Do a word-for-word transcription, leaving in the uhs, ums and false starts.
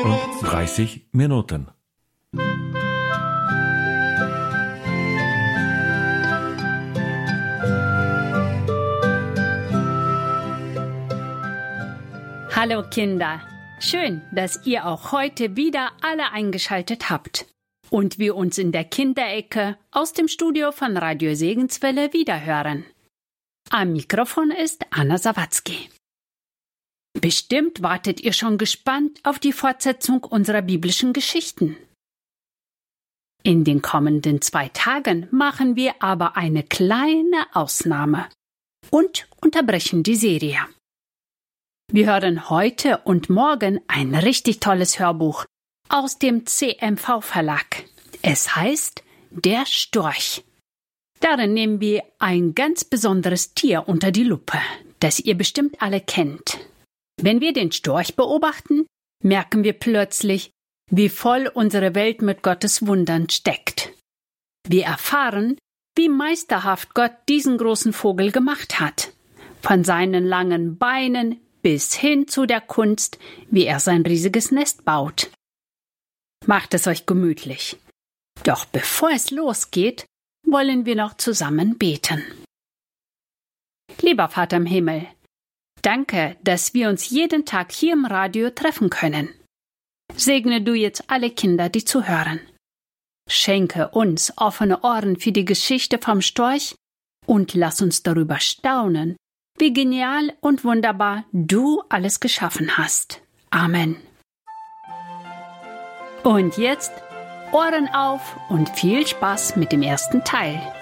und dreißig Minuten. Hallo Kinder, schön, dass ihr auch heute wieder alle eingeschaltet habt und wir uns in der Kinderecke aus dem Studio von Radio Segenswelle wiederhören. Am Mikrofon ist Anna Sawatzki. Bestimmt wartet ihr schon gespannt auf die Fortsetzung unserer biblischen Geschichten. In den kommenden zwei Tagen machen wir aber eine kleine Ausnahme und unterbrechen die Serie. Wir hören heute und morgen ein richtig tolles Hörbuch aus dem C M V-Verlag. Es heißt Der Storch. Darin nehmen wir ein ganz besonderes Tier unter die Lupe, das ihr bestimmt alle kennt. Wenn wir den Storch beobachten, merken wir plötzlich, wie voll unsere Welt mit Gottes Wundern steckt. Wir erfahren, wie meisterhaft Gott diesen großen Vogel gemacht hat. Von seinen langen Beinen bis hin zu der Kunst, wie er sein riesiges Nest baut. Macht es euch gemütlich. Doch bevor es losgeht, wollen wir noch zusammen beten. Lieber Vater im Himmel, danke, dass wir uns jeden Tag hier im Radio treffen können. Segne du jetzt alle Kinder, die zuhören. Schenke uns offene Ohren für die Geschichte vom Storch und lass uns darüber staunen, wie genial und wunderbar du alles geschaffen hast. Amen. Und jetzt Ohren auf und viel Spaß mit dem ersten Teil.